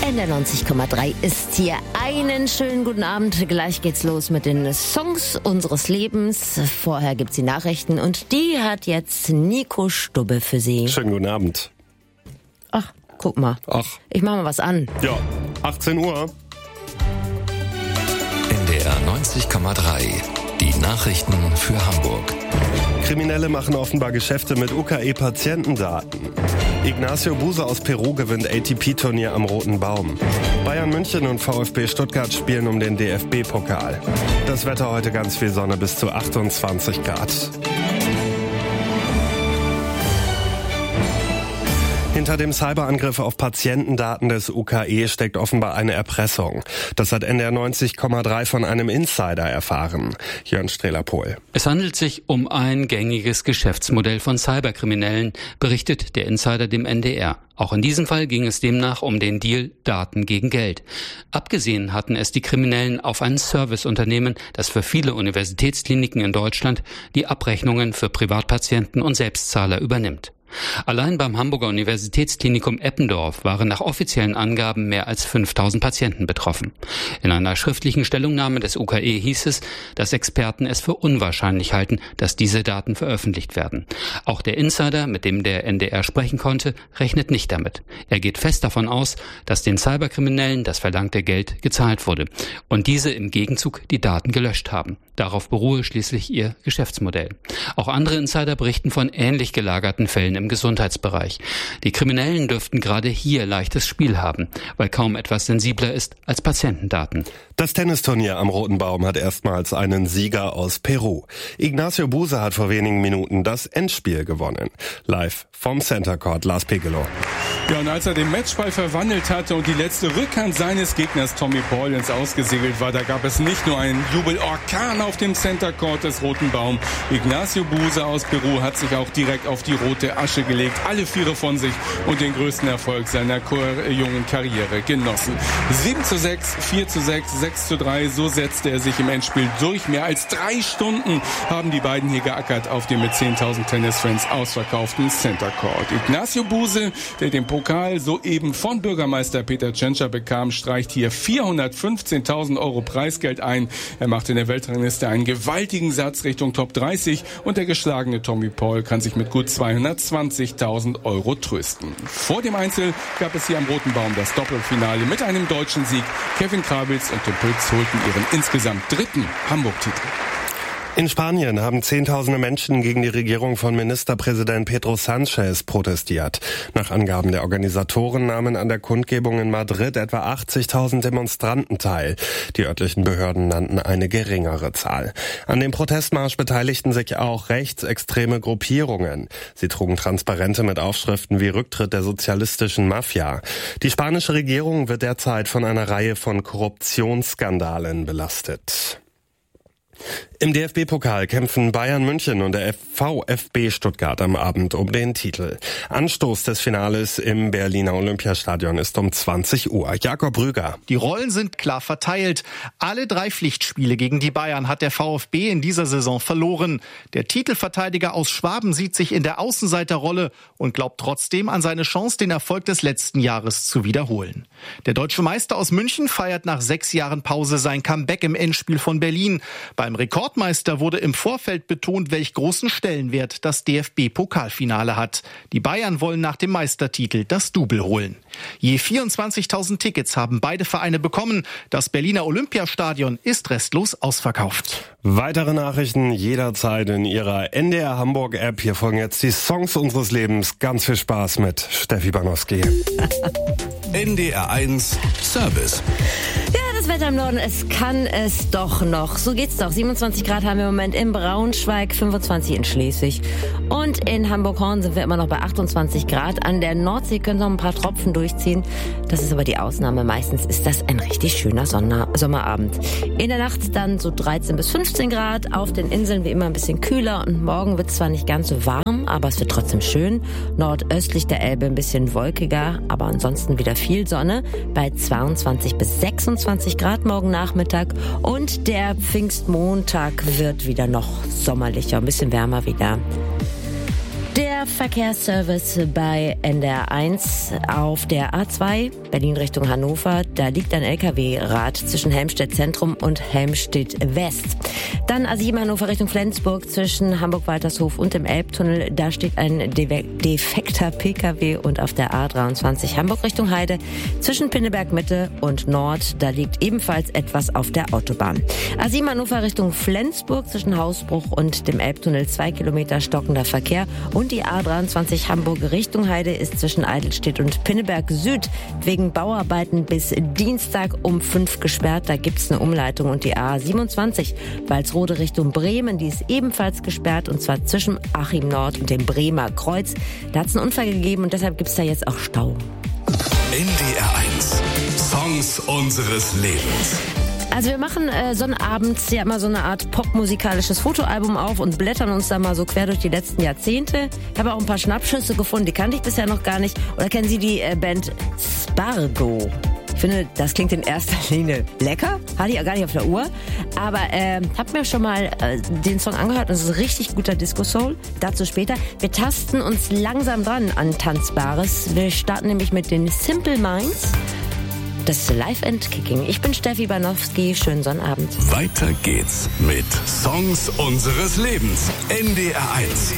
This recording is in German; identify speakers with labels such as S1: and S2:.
S1: Der 90,3 ist hier. Einen schönen guten Abend. Gleich geht's los mit den Songs unseres Lebens. Vorher gibt's die Nachrichten und die hat jetzt Nico Stubbe für Sie.
S2: Schönen guten Abend.
S1: Ach, guck mal. Ich mach mal was an.
S2: Ja, 18 Uhr.
S3: NDR 90,3. Die Nachrichten für Hamburg.
S2: Kriminelle machen offenbar Geschäfte mit UKE-Patientendaten. Ignacio Buse aus Peru gewinnt ATP-Turnier am Roten Baum. Bayern München und VfB Stuttgart spielen um den DFB-Pokal. Das Wetter heute ganz viel Sonne bis zu 28 Grad. Hinter dem Cyberangriff auf Patientendaten des UKE steckt offenbar eine Erpressung. Das hat NDR 90,3 von einem Insider erfahren. Jörn Strehler-Pohl.
S4: Es handelt sich um ein gängiges Geschäftsmodell von Cyberkriminellen, berichtet der Insider dem NDR. Auch in diesem Fall ging es demnach um den Deal Daten gegen Geld. Abgesehen hatten es die Kriminellen auf ein Serviceunternehmen, das für viele Universitätskliniken in Deutschland die Abrechnungen für Privatpatienten und Selbstzahler übernimmt. Allein beim Hamburger Universitätsklinikum Eppendorf waren nach offiziellen Angaben mehr als 5000 Patienten betroffen. In einer schriftlichen Stellungnahme des UKE hieß es, dass Experten es für unwahrscheinlich halten, dass diese Daten veröffentlicht werden. Auch der Insider, mit dem der NDR sprechen konnte, rechnet nicht damit. Er geht fest davon aus, dass den Cyberkriminellen das verlangte Geld gezahlt wurde und diese im Gegenzug die Daten gelöscht haben. Darauf beruhe schließlich ihr Geschäftsmodell. Auch andere Insider berichten von ähnlich gelagerten Fällen im Gesundheitsbereich. Die Kriminellen dürften gerade hier leichtes Spiel haben, weil kaum etwas sensibler ist als Patientendaten.
S2: Das Tennisturnier am Roten Baum hat erstmals einen Sieger aus Peru. Ignacio Buse hat vor wenigen Minuten das Endspiel gewonnen. Live vom Center Court, Lars Pegelow.
S5: Ja, und als er den Matchball verwandelt hatte und die letzte Rückhand seines Gegners Tommy Paul ins Ausgesegelt war, da gab es nicht nur einen Jubelorkan auf dem Center Court des Roten Baum. Ignacio Buse aus Peru hat sich auch direkt auf die rote Asche gelegt, alle Viere von sich und den größten Erfolg seiner jungen Karriere genossen. 7:6, 4:6, 6:3, so setzte er sich im Endspiel durch. Mehr als 3 Stunden haben die beiden hier geackert auf dem mit 10.000 Tennisfans ausverkauften Center Court. Ignacio Buse, der den Pokal soeben von Bürgermeister Peter Tschentscher bekam, streicht hier 415.000 Euro Preisgeld ein. Er macht in der Weltrangliste einen gewaltigen Satz Richtung Top 30 und der geschlagene Tommy Paul kann sich mit gut 220.000 Euro trösten. Vor dem Einzel gab es hier am Roten Baum das Doppelfinale mit einem deutschen Sieg. Kevin Krabitz und Tim Pütz holten ihren insgesamt 3. Hamburg-Titel.
S2: In Spanien haben Zehntausende Menschen gegen die Regierung von Ministerpräsident Pedro Sánchez protestiert. Nach Angaben der Organisatoren nahmen an der Kundgebung in Madrid etwa 80.000 Demonstranten teil. Die örtlichen Behörden nannten eine geringere Zahl. An dem Protestmarsch beteiligten sich auch rechtsextreme Gruppierungen. Sie trugen Transparente mit Aufschriften wie Rücktritt der sozialistischen Mafia. Die spanische Regierung wird derzeit von einer Reihe von Korruptionsskandalen belastet. Im DFB-Pokal kämpfen Bayern München und der VfB Stuttgart am Abend um den Titel. Anstoß des Finales im Berliner Olympiastadion ist um 20 Uhr. Jakob Rüger.
S6: Die Rollen sind klar verteilt. Alle 3 Pflichtspiele gegen die Bayern hat der VfB in dieser Saison verloren. Der Titelverteidiger aus Schwaben sieht sich in der Außenseiterrolle und glaubt trotzdem an seine Chance, den Erfolg des letzten Jahres zu wiederholen. Der deutsche Meister aus München feiert nach 6 Jahren Pause sein Comeback im Endspiel von Berlin. Beim Rekordmeister wurde im Vorfeld betont, welch großen Stellenwert das DFB-Pokalfinale hat. Die Bayern wollen nach dem Meistertitel das Double holen. Je 24.000 Tickets haben beide Vereine bekommen. Das Berliner Olympiastadion ist restlos ausverkauft.
S2: Weitere Nachrichten jederzeit in Ihrer NDR Hamburg App. Hier folgen jetzt die Songs unseres Lebens. Ganz viel Spaß mit Steffi Banowski.
S3: NDR 1 Service.
S1: Ja, das Wetter im Norden, es kann es doch noch. So geht's doch. 27 Grad haben wir im Moment in Braunschweig, 25 in Schleswig. Und in Hamburg-Horn sind wir immer noch bei 28 Grad. An der Nordsee können noch ein paar Tropfen durchziehen. Das ist aber die Ausnahme. Meistens ist das ein richtig schöner Sommerabend. In der Nacht dann so 13 bis 15 Grad. Auf den Inseln wie immer ein bisschen kühler. Und morgen wird es zwar nicht ganz so warm, aber es wird trotzdem schön. Nordöstlich der Elbe ein bisschen wolkiger, aber ansonsten wieder viel Sonne. Bei 22 bis 26 Grad morgen Nachmittag. Und der Pfingstmontag wird wieder noch sommerlicher, ein bisschen wärmer wieder. Der Verkehrsservice bei NDR 1 auf der A2 Berlin Richtung Hannover. Da liegt ein LKW-Rad zwischen Helmstedt Zentrum und Helmstedt West. Dann A7 Hannover Richtung Flensburg zwischen Hamburg-Waltershof und dem Elbtunnel. Da steht ein defekter PKW. Und auf der A23 Hamburg Richtung Heide zwischen Pinneberg Mitte und Nord. Da liegt ebenfalls etwas auf der Autobahn. A7 Hannover Richtung Flensburg zwischen Hausbruch und dem Elbtunnel 2 Kilometer stockender Verkehr. Und die A23 Hamburg Richtung Heide ist zwischen Eidelstedt und Pinneberg Süd wegen Bauarbeiten bis Dienstag um 5 gesperrt. Da gibt's eine Umleitung. Und die A27 Walsrode Richtung Bremen, die ist ebenfalls gesperrt, und zwar zwischen Achim Nord und dem Bremer Kreuz. Da hat's einen Unfall gegeben und deshalb gibt's da jetzt auch Stau.
S3: NDR 1. Songs unseres Lebens.
S1: Also wir machen sonnabends ja immer so eine Art popmusikalisches Fotoalbum auf und blättern uns da mal so quer durch die letzten Jahrzehnte. Ich habe auch ein paar Schnappschüsse gefunden, die kannte ich bisher noch gar nicht. Oder kennen Sie die Band Spargo? Ich finde, das klingt in erster Linie lecker. Hatte ich auch gar nicht auf der Uhr. Aber hab mir schon mal den Song angehört. Das ist ein richtig guter Disco-Soul. Dazu später. Wir tasten uns langsam dran an Tanzbares. Wir starten nämlich mit den Simple Minds. Das ist Live and Kicking. Ich bin Steffi Banowski. Schönen Sonnabend.
S3: Weiter geht's mit Songs unseres Lebens. NDR 1.